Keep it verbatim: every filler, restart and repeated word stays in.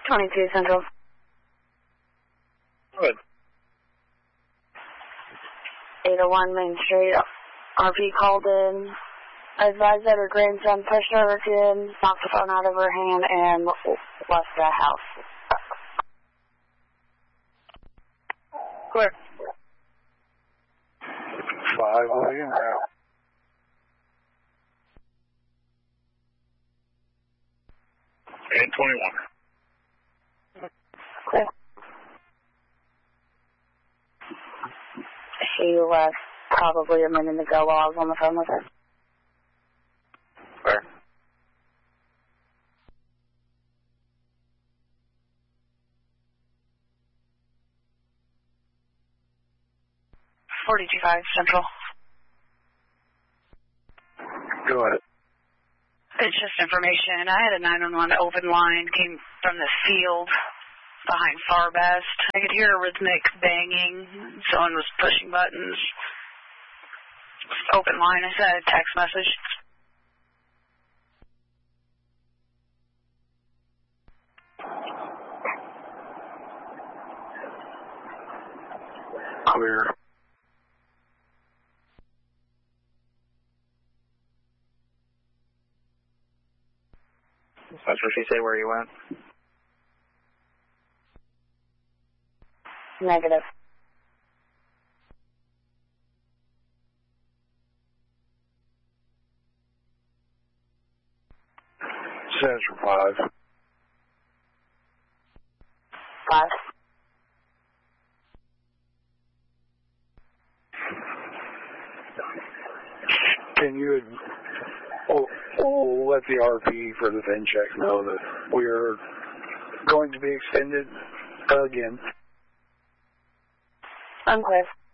twenty-two Central. Good. eight oh one Main Street. R P called in. Advised that her grandson pushed her over to him, knocked the phone out of her hand, and left the house. Clear. Five William. eight twenty-one. Clear. She left probably a minute ago while I was on the phone with her. Clear. forty-two five Central. Go ahead. It's just information. I had a nine one one open line, came from the field behind Farbest. I could hear a rhythmic banging. Someone was pushing buttons. Open line. I sent a text message. Clear. That's what she say where you went? Negative. Central five. Five. Can you oh, oh, let the R P for the fin check know that we're going to be extended again? I'm clear.